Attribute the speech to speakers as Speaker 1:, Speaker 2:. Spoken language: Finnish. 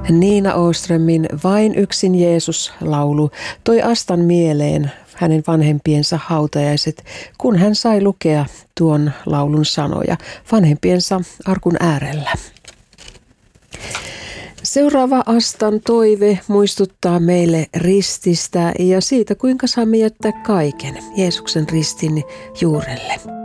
Speaker 1: Niina Åströmin Vain yksin Jeesus-laulu toi Astan mieleen hänen vanhempiensa hautajaiset, kun hän sai lukea tuon laulun sanoja vanhempiensa arkun äärellä. Seuraava Astan toive muistuttaa meille rististä ja siitä, kuinka saamme jättää kaiken Jeesuksen ristin juurelle.